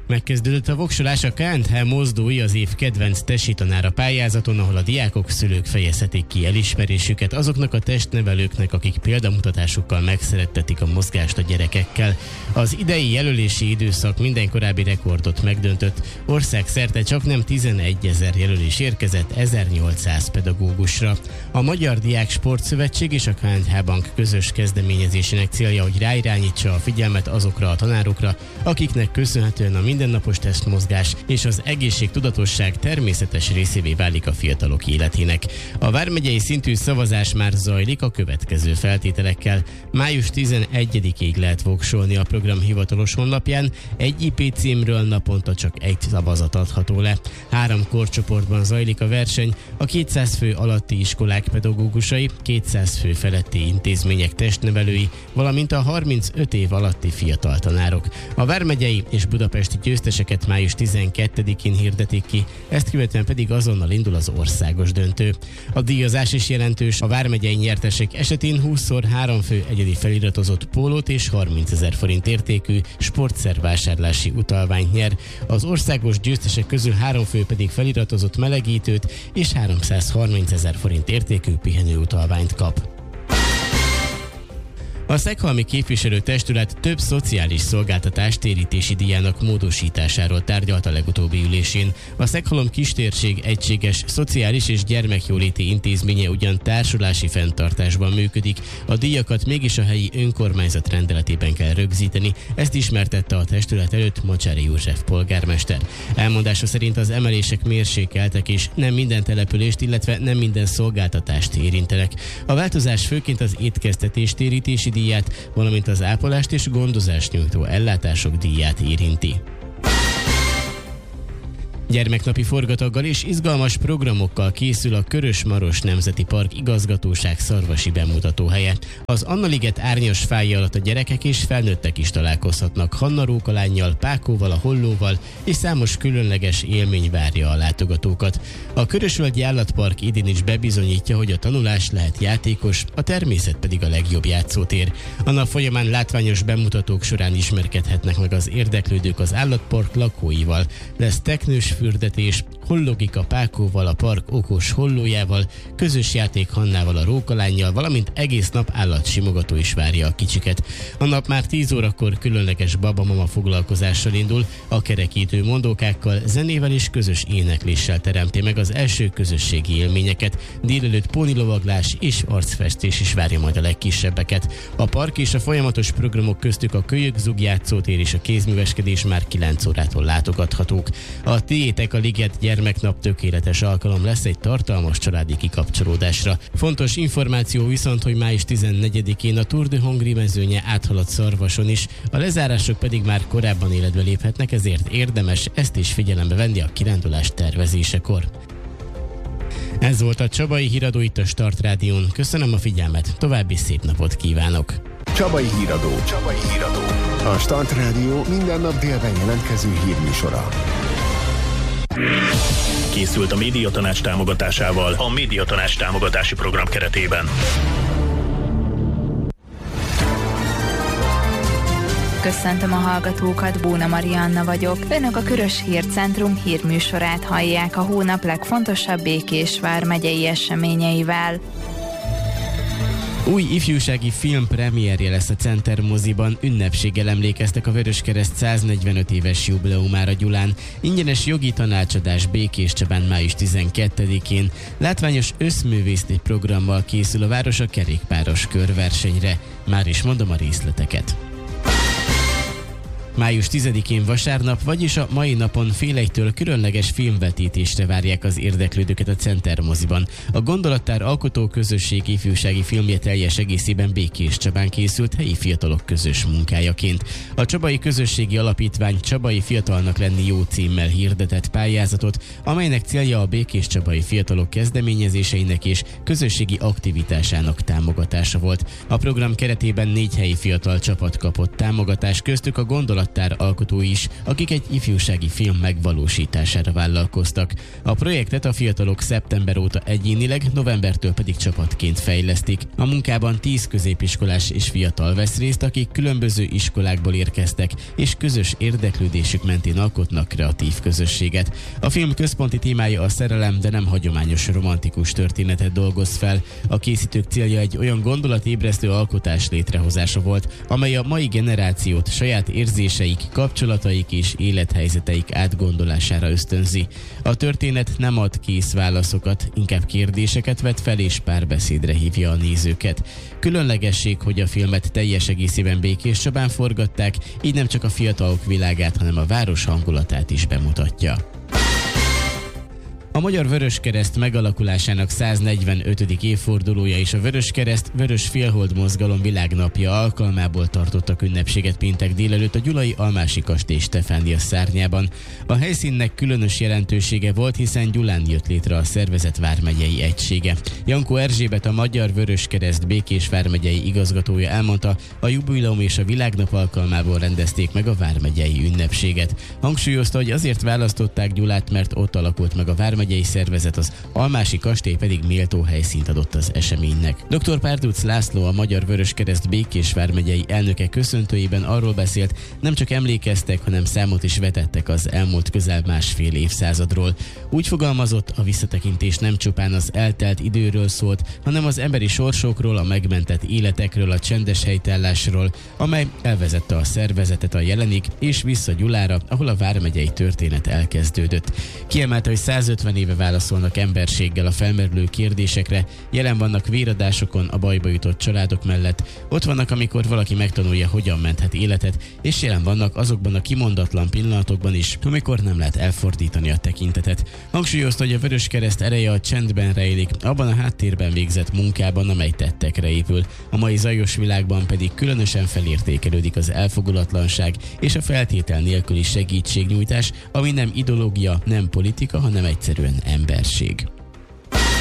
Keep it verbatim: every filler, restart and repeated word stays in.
Megkezdődött a voksolás a ká és há Mozdói az év kedvenc tesi tanára pályázaton, ahol a diákok, szülők fejezhetik ki elismerésüket azoknak a testnevelőknek, akik példamutatásukkal megszerettetik a mozgást a gyerekekkel. Az idei jelölési időszak minden korábbi rekordot megdöntött. Országszerte csaknem tizenegyezer jelölés érkezett ezernyolcszáz pedagógusra. A Magyar Diák Sportszövetség és a ká és há Bank közös kezdeményezésének célja, hogy ráirányítsa a figyelmet azokra a tanárokra, akiknek köszönhetően a mindennapos testmozgás és az egészségtudatosság természetes részévé válik a fiatalok életének. A vármegyei szintű szavazás már zajlik a következő feltételekkel. május tizenegyedikéig lehet voksolni a program hivatalos honlapján, egy i pé címről naponta csak egy szavazat adható le. Három korcsoportban zajlik a verseny, a kétszáz fő alatti iskolák pedagógusai, kétszáz fő feletti intézmények testnevelői, valamint a harmincöt év alatti fiatal tanárok. A vármegyei és budapesti győzteseket május tizenkettedikén hirdetik ki, ezt követően pedig azonnal indul az országos döntő. A díjazás is jelentős, a vármegyei nyertesek esetén húszszor három fő egyedi feliratozott pólót és harmincezer forint értékű sportszervásárlási utalványt nyer. Az országos győztesek közül három fő pedig feliratozott melegítőt és háromszázharmincezer forint értékű pihenőutalványt kap. A Szeghalmi Képviselőtestület több szociális szolgáltatás térítési díjának módosításáról tárgyalt a legutóbbi ülésén. A Szeghalom Kistérség Egységes Szociális és Gyermekjóléti Intézménye ugyan társulási fenntartásban működik, a díjakat mégis a helyi önkormányzat rendeletében kell rögzíteni, ezt ismertette a testület előtt Mocsáry József polgármester. Elmondása szerint az emelések mérsékeltek és nem minden települést, illetve nem minden szolgáltatást érintenek. A változás főként az étkeztetés térítési díját, valamint az ápolást és gondozást nyújtó ellátások díját érinti. Gyermeknapi forgataggal és izgalmas programokkal készül a Körös-Maros Nemzeti Park igazgatóság szarvasi bemutatóhelye. Az Anna-liget árnyas fája alatt a gyerekek és felnőttek is találkozhatnak Hanna rókalánnyal, Pákóval, a Hollóval, és számos különleges élmény várja a látogatókat. A Körösvölgyi Állatpark idén is bebizonyítja, hogy a tanulás lehet játékos, a természet pedig a legjobb játszótér. A nap folyamán látványos bemutatók során ismerkedhetnek meg az érdeklődők az állatpark lakóival. Lesz teknős fürdetés, hollogika Pákóval, a park okos hollójával, közös játék Hannával, a rókalánnyal, valamint egész nap állatsimogató is várja a kicsiket. A nap már tíz órakor különleges babamama foglalkozással indul, a kerekítő mondókákkal, zenével és közös énekléssel teremti meg az első közösségi élményeket. Délelőtt pónilovaglás és arcfestés is várja majd a legkisebbeket. A park és a folyamatos programok köztük a kölyökzug játszótér és a kézműveskedés már kilenc órától látogathatók. A Tiétek a Liget gyermeknap tökéletes alkalom lesz egy tartalmas családi kikapcsolódásra. Fontos információ viszont, hogy május tizennegyedikén a Tour de Hongrie mezőnye áthalad Szarvason is, a lezárások pedig már korábban életbe léphetnek, ezért érdemes ezt is figyelembe venni a kirándulás tervezésekor. Ez volt a Csabai Híradó itt a Start Rádión. Köszönöm a figyelmet, további szép napot kívánok! Csabai Híradó. Csabai Híradó. A Start Rádió minden nap délben jelentkező hírműsora. Készült a Médiatanács támogatásával a Médiatanács támogatási program keretében. Köszöntöm a hallgatókat, Bóna Marianna vagyok. Önök a Körös Hírcentrum hírműsorát hallják a hónap legfontosabb Békés vármegyei eseményeivel. Új ifjúsági film premierje lesz a Center moziban, ünnepséggel emlékeztek a Vöröskereszt száznegyvenöt éves jubileumára Gyulán. Ingyenes jogi tanácsadás Békéscsabán május tizenkettedikén. Látványos összművészeti programmal készül a város a kerékpáros körversenyre. Már is mondom a részleteket. május tizedikén vasárnap, vagyis a mai napon fél egytől különleges filmvetítésre várják az érdeklődőket a Center moziban. A Gondolattár Alkotó Közösség ifjúsági filmje teljes egészében Békéscsabán készült helyi fiatalok közös munkájaként. A Csabai Közösségi Alapítvány Csabai Fiatalnak lenni jó címmel hirdetett pályázatot, amelynek célja a békéscsabai fiatalok kezdeményezéseinek és közösségi aktivitásának támogatása volt. A program keretében négy helyi fiatal csapat kapott támogatást, köztük a Gondolat Lattár alkotói is, akik egy ifjúsági film megvalósítására vállalkoztak. A projektet a fiatalok szeptember óta egyénileg, novembertől pedig csapatként fejlesztik. A munkában tíz középiskolás és fiatal vesz részt, akik különböző iskolákból érkeztek, és közös érdeklődésük mentén alkotnak kreatív közösséget. A film központi témája a szerelem, de nem hagyományos romantikus történetet dolgoz fel. A készítők célja egy olyan gondolatébresztő alkotás létrehozása volt, amely a mai generációt saját érzéseik, kapcsolataik és élethelyzeteik átgondolására ösztönzi. A történet nem ad kész válaszokat, inkább kérdéseket vet fel és párbeszédre hívja a nézőket. Különlegesség, hogy a filmet teljes egészében Békés Csabán forgatták, így nem csak a fiatalok világát, hanem a város hangulatát is bemutatja. A Magyar Vöröskereszt megalakulásának száznegyvenötödik évfordulója és a Vöröskereszt Vörös Félhold Mozgalom világnapja alkalmából tartottak ünnepséget péntek délelőtt a gyulai Almási kastély Stefánia szárnyában. A helyszínnek különös jelentősége volt, hiszen Gyulán jött létre a szervezet vármegyei egysége. Jankó Erzsébet, a Magyar Vöröskereszt Békés vármegyei igazgatója elmondta, a jubileum és a világnap alkalmából rendezték meg a vármegyei ünnepséget. Hangsúlyozta, hogy azért választották Gyulát, mert ott alakult meg a vármegyei szervezet, az Almási kastély pedig méltó helyszínt adott az eseménynek. doktor Párduc László, a Magyar Vöröskereszt Békés vármegyei elnöke köszöntőjében arról beszélt, nem csak emlékeztek, hanem számot is vetettek az elmúlt közel másfél évszázadról. Úgy fogalmazott, a visszatekintés nem csupán az eltelt időről szólt, hanem az emberi sorsokról, a megmentett életekről, a csendes helytállásról, amely elvezette a szervezetet a jelenig és vissza Gyulára, ahol a vármegyei történet elkezdődött. Kiemelte, hogy százötven éve válaszolnak emberséggel a felmerülő kérdésekre, jelen vannak véradásokon a bajba jutott családok mellett, ott vannak, amikor valaki megtanulja, hogyan menthet életet, és jelen vannak azokban a kimondatlan pillanatokban is, amikor nem lehet elfordítani a tekintetet. Hangsúlyozta, hogy a Vöröskereszt ereje a csendben rejlik, abban a háttérben végzett munkában, amely tettekre épül. A mai zajos világban pedig különösen felértékelődik az elfogulatlanság és a feltétel nélküli segítségnyújtás, ami nem ideológia, nem politika, hanem egyszerűen emberség.